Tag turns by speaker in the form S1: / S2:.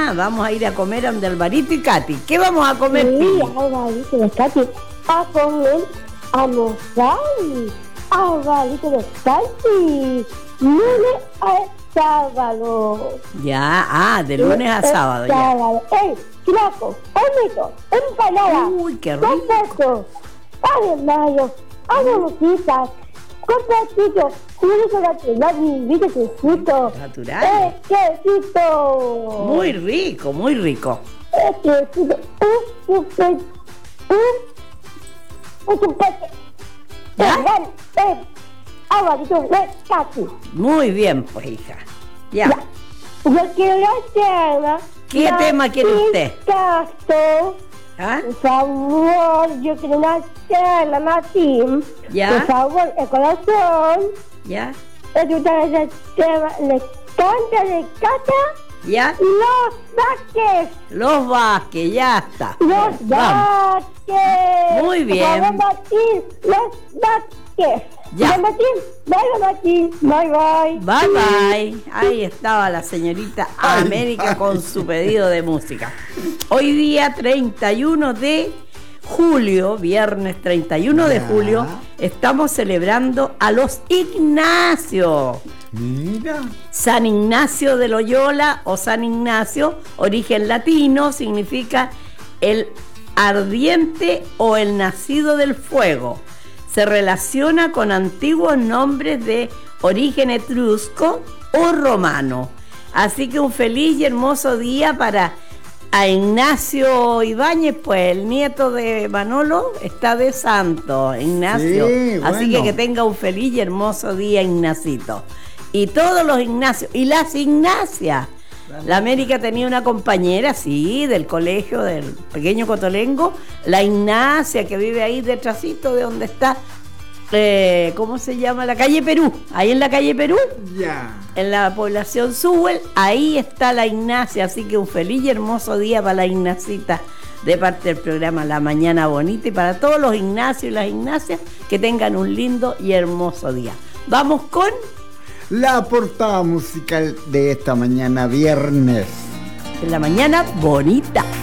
S1: vamos a ir a comer a donde Alvarito y Katy. ¿Qué vamos a comer,
S2: Sí,
S1: Pili?
S2: Alvarito de Katy. A comer, a almorzar. Alvarito de Katy. Lunes a sábado.
S1: Ya, de lunes a sábado, ya.
S2: Sábado. Flaco, omito, empanada.
S1: Uy, qué rico.
S2: Completo, pan de mayo, hamburguesas, completito, jugo natural, viste quesito.
S1: Natural.
S2: Quesito.
S1: Muy rico, muy rico.
S2: Quesito. Un chupete.
S1: ¿Ya?
S2: Alvarito de Katy.
S1: Muy bien, pues, hija. Ya.
S2: Yo quiero hacerla.
S1: ¿Qué tema quiere usted?
S2: Caso.
S1: ¿Ah?
S2: Por favor, yo quiero hacerla, Martín.
S1: Ya.
S2: Por favor, el corazón.
S1: ¿Ya?
S2: Escuchar ese tema. Le canta.
S1: ¿Ya?
S2: Los Vázquez.
S1: Los Vázquez, ya está.
S2: Los
S1: Vamos.
S2: Vázquez.
S1: Muy bien.
S2: Por favor, Martín. Los Vázquez.
S1: Ya.
S2: Martín. Bye, Martín. Bye, bye.
S1: Bye, bye. Ahí estaba la señorita América con su pedido de música. Hoy día 31 de julio, viernes 31 de julio, estamos celebrando a los Ignacio.
S3: Mira.
S1: San Ignacio de Loyola o San Ignacio, origen latino, significa el ardiente o el nacido del fuego. Se relaciona con antiguos nombres de origen etrusco o romano. Así que un feliz y hermoso día para a Ignacio Ibáñez, pues el nieto de Manolo está de santo, Ignacio.
S3: Sí,
S1: Así
S3: bueno.
S1: que tenga un feliz y hermoso día, Ignacito. Y todos los Ignacios, y las Ignacias. La América tenía una compañera, sí, del colegio del pequeño Cotolengo, la Ignacia, que vive ahí detrásito de donde está, ¿cómo se llama? La calle Perú. Ahí en la calle Perú,
S3: Ya.
S1: en la población Sewell, ahí está la Ignacia. Así que un feliz y hermoso día para la Ignacita de parte del programa La Mañana Bonita, y para todos los Ignacios y las Ignacias que tengan un lindo y hermoso día. Vamos con
S3: La portada musical de esta mañana viernes.
S1: La Mañana Bonita.